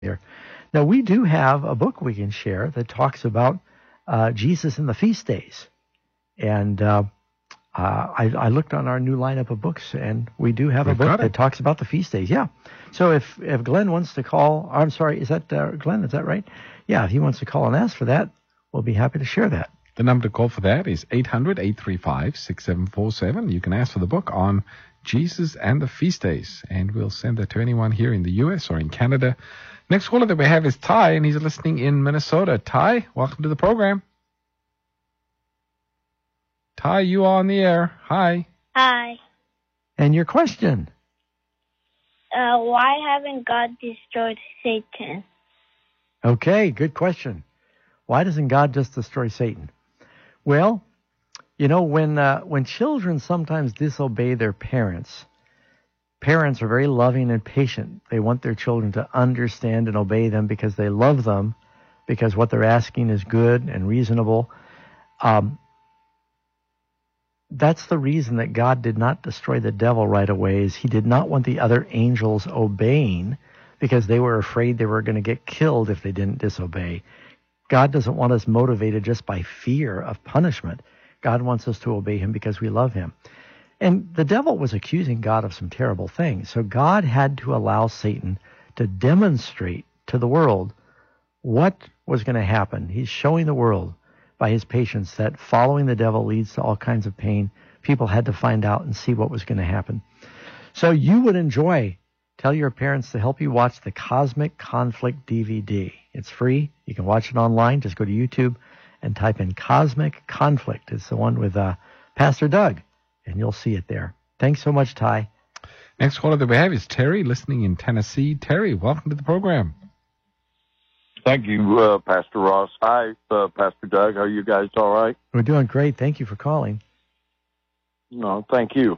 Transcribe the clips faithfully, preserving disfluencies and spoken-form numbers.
here. Now, we do have a book we can share that talks about uh, Jesus and the feast days. And uh, uh, I, I looked on our new lineup of books, and we do have We've a book got it. that talks about the feast days. Yeah. So if, if Glenn wants to call, I'm sorry, is that uh, Glenn? Is that right? Yeah, if he wants to call and ask for that, we'll be happy to share that. The number to call for that is eight hundred, eight three five, six seven four seven. You can ask for the book on Jesus and the Feast Days, and we'll send that to anyone here in the U S or in Canada. Next caller that we have is Ty, and he's listening in Minnesota. Ty, welcome to the program. Ty, you are on the air. Hi. Hi. And your question? Uh, why haven't God destroyed Satan? Okay, good question. Why doesn't God just destroy Satan? Well, you know, when uh, when children sometimes disobey their parents, parents are very loving and patient. They want their children to understand and obey them because they love them, because what they're asking is good and reasonable. Um, that's the reason that God did not destroy the devil right away, is he did not want the other angels obeying because they were afraid they were going to get killed if they didn't disobey. God doesn't want us motivated just by fear of punishment. God wants us to obey him because we love him. And the devil was accusing God of some terrible things. So God had to allow Satan to demonstrate to the world what was going to happen. He's showing the world by his patience that following the devil leads to all kinds of pain. People had to find out and see what was going to happen. So you would enjoy, tell your parents to help you watch the Cosmic Conflict D V D. It's free. You can watch it online. Just go to YouTube and type in Cosmic Conflict. It's the one with uh, Pastor Doug, and you'll see it there. Thanks so much, Ty. Next caller that we have is Terry, listening in Tennessee. Terry, welcome to the program. Thank you, uh, Pastor Ross. Hi, uh, Pastor Doug. Are you guys all right? We're doing great. Thank you for calling. No, thank you.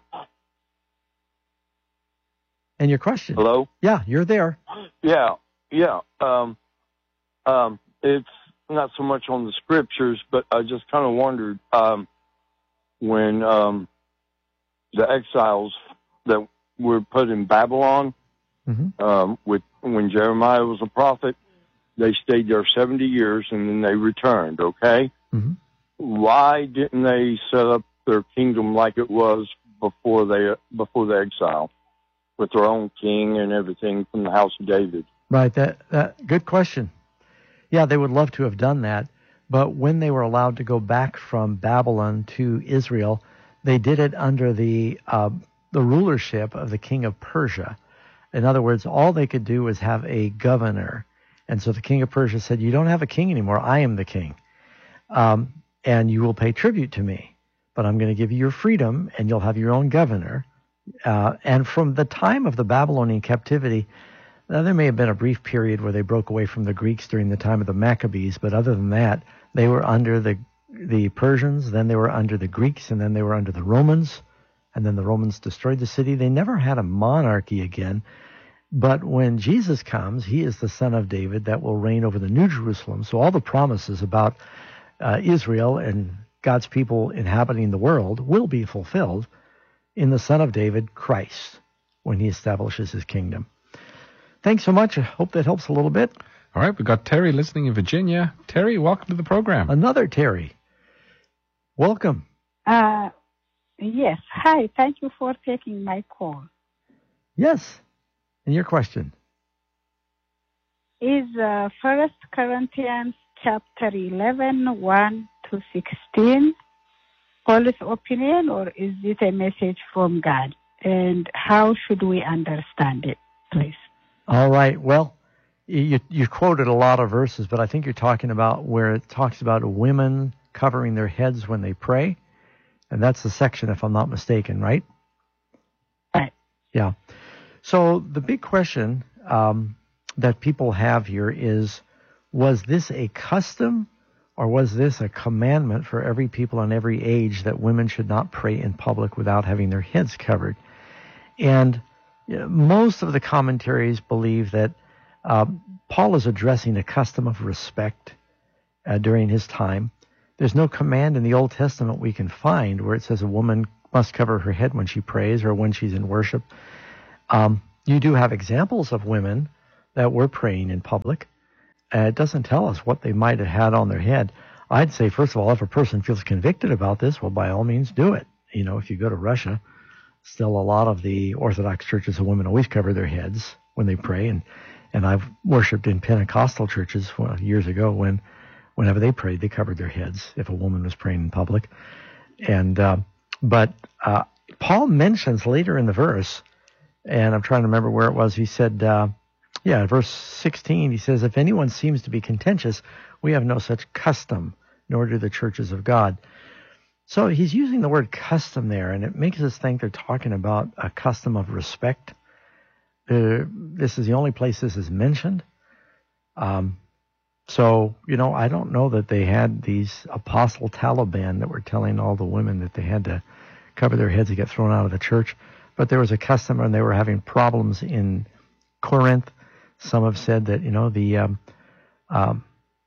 And your question? Hello? Yeah, you're there. Yeah, yeah. Um, um, it's not so much on the scriptures, but I just kind of wondered um, when um, the exiles that were put in Babylon, Mm-hmm. um, with when Jeremiah was a prophet, they stayed there seventy years and then they returned, okay? Mm-hmm. Why didn't they set up their kingdom like it was before they before the exile, with their own king and everything from the house of David? Right. That, that good question. Yeah, they would love to have done that, but when they were allowed to go back from Babylon to Israel, they did it under the uh, the rulership of the king of Persia. In other words, all they could do was have a governor. And so the king of Persia said, you don't have a king anymore. I am the king. Um, and you will pay tribute to me. But I'm going to give you your freedom, and you'll have your own governor. Uh, and from the time of the Babylonian captivity, now, there may have been a brief period where they broke away from the Greeks during the time of the Maccabees, but other than that, they were under the the Persians, then they were under the Greeks, and then they were under the Romans, and then the Romans destroyed the city. They never had a monarchy again. But when Jesus comes, he is the son of David that will reign over the New Jerusalem. So all the promises about uh, Israel and God's people inhabiting the world will be fulfilled in the son of David, Christ, when he establishes his kingdom. Thanks so much. I hope that helps a little bit. All right, we've got Terry listening in Virginia. Terry, welcome to the program. Another Terry. Welcome. Uh, yes. Hi. Thank you for taking my call. Yes. And your question? Is uh, First Corinthians chapter eleven, one to sixteen Paul's opinion, or is it a message from God? And how should we understand it, please? All right. Well, you, you quoted a lot of verses, but I think you're talking about where it talks about women covering their heads when they pray. And that's the section, if I'm not mistaken, right? Right. Yeah. So the big question um, that people have here is, was this a custom or was this a commandment for every people on every age that women should not pray in public without having their heads covered? And you know, most of the commentaries believe that uh, Paul is addressing a custom of respect uh, during his time. There's no command in the Old Testament we can find where it says a woman must cover her head when she prays or when she's in worship. Um, you do have examples of women that were praying in public. Uh, it doesn't tell us what they might have had on their head. I'd say, first of all, if a person feels convicted about this, well, by all means, do it. You know, if you go to Russia, still a lot of the Orthodox churches, the women always cover their heads when they pray. And, and I've worshipped in Pentecostal churches well, years ago when whenever they prayed, they covered their heads if a woman was praying in public. And uh, But uh, Paul mentions later in the verse, and I'm trying to remember where it was, he said, uh, yeah, verse sixteen, he says, if anyone seems to be contentious, we have no such custom, nor do the churches of God. So he's using the word custom there, and it makes us think they're talking about a custom of respect. Uh, this is the only place this is mentioned. Um, so, you know, I don't know that they had these apostle Taliban that were telling all the women that they had to cover their heads to get thrown out of the church. But there was a custom, and they were having problems in Corinth. Some have said that, you know, the um, um,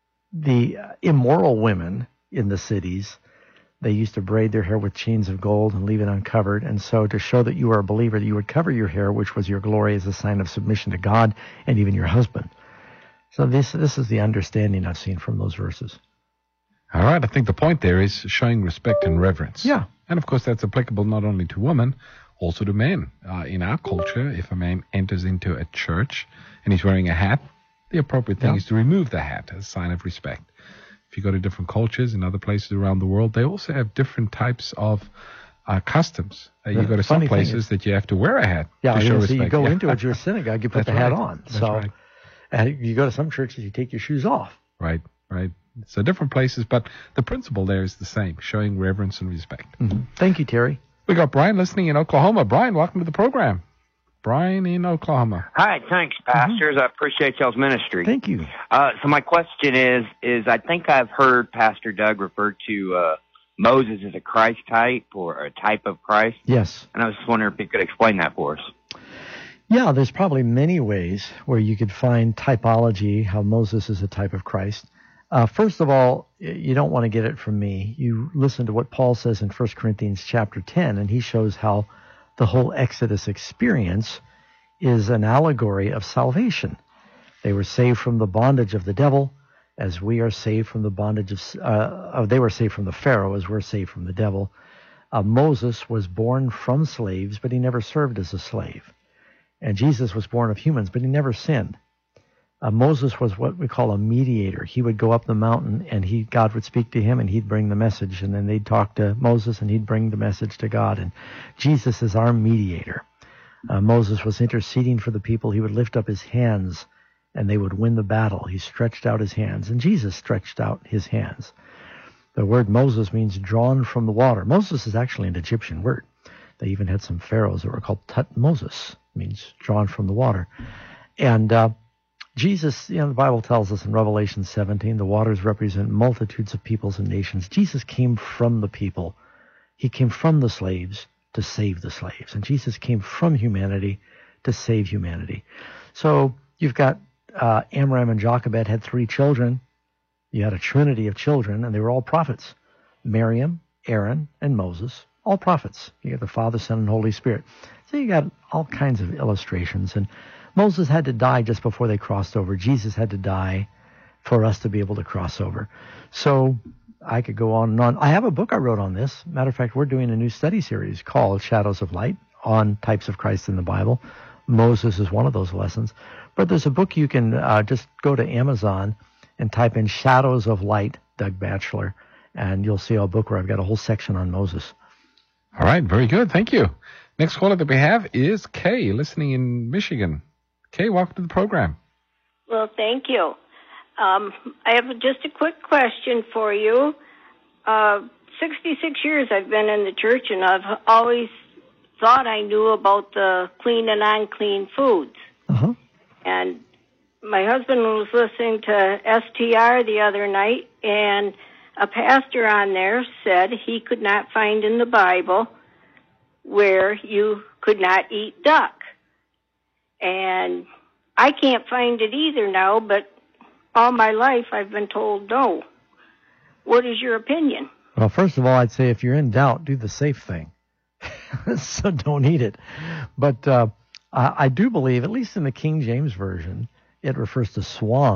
the immoral women in the cities, they used to braid their hair with chains of gold and leave it uncovered. And so to show that you were a believer, that you would cover your hair, which was your glory, as a sign of submission to God and even your husband. So this this is the understanding I've seen from those verses. All right. I think the point there is showing respect and reverence. Yeah. And, of course, that's applicable not only to women, also to men. Uh, in our culture, if a man enters into a church and he's wearing a hat, the appropriate thing Yeah. is to remove the hat as a sign of respect. If you go to different cultures in other places around the world, they also have different types of uh, customs. Uh, you The go to some funny thing places is- that you have to wear a hat Yeah, to show you, know, so respect. you go Yeah. into a Jewish synagogue, you put That's the hat right. on. That's so right. and you go to some churches, you take your shoes off. Right, right. So different places, but the principle there is the same, showing reverence and respect. Mm-hmm. Thank you, Terry. We got Brian listening in Oklahoma. Brian, welcome to the program. Brian in Oklahoma. Hi, thanks, pastors. I appreciate y'all's ministry. Thank you. Uh, so my question is, is I think I've heard Pastor Doug refer to uh, Moses as a Christ type or a type of Christ, Yes. and I was just wondering if you could explain that for us. Yeah, there's probably many ways where you could find typology, how Moses is a type of Christ. Uh, first of all, you don't want to get it from me. You listen to what Paul says in First Corinthians chapter ten, and he shows how the whole Exodus experience is an allegory of salvation. They were saved from the bondage of the devil, as we are saved from the bondage of, uh, they were saved from the Pharaoh, as we're saved from the devil. Uh, Moses was born from slaves, but he never served as a slave. And Jesus was born of humans, but he never sinned. Uh, Moses was what we call a mediator. He would go up the mountain, and he God would speak to him, and he'd bring the message. And then they'd talk to Moses, and he'd bring the message to God. And Jesus is our mediator. Uh, Moses was interceding for the people. He would lift up his hands, and they would win the battle. He stretched out his hands, and Jesus stretched out his hands. The word Moses means drawn from the water. Moses is actually an Egyptian word. They even had some pharaohs that were called Tutmosis, means drawn from the water. And uh, Jesus, you know, the Bible tells us in Revelation seventeen, the waters represent multitudes of peoples and nations. Jesus came from the people. He came from the slaves to save the slaves. And Jesus came from humanity to save humanity. So you've got uh, Amram and Jochebed had three children. You had a trinity of children, and they were all prophets. Miriam, Aaron, and Moses, all prophets. You got the Father, Son, and Holy Spirit. So you got all kinds of illustrations. And Moses had to die just before they crossed over. Jesus had to die for us to be able to cross over. So I could go on and on. I have a book I wrote on this. Matter of fact, we're doing a new study series called Shadows of Light on types of Christ in the Bible. Moses is one of those lessons. But there's a book you can uh, just go to Amazon and type in Shadows of Light, Doug Batchelor, and you'll see a book where I've got a whole section on Moses. All right, very good. Thank you. Next caller that we have is Kay, listening in Michigan. Kay, welcome to the program. Well, thank you. Um, I have just a quick question for you. Uh, sixty-six years I've been in the church, and I've always thought I knew about the clean and unclean foods. Uh-huh. And my husband was listening to S T R the other night, and a pastor on there said he could not find in the Bible where you could not eat duck. And I can't find it either now, but all my life I've been told no. What is your opinion? Well, first of all, I'd say if you're in doubt, do the safe thing. So don't eat it. But uh, I, I do believe, at least in the King James Version, it refers to swans.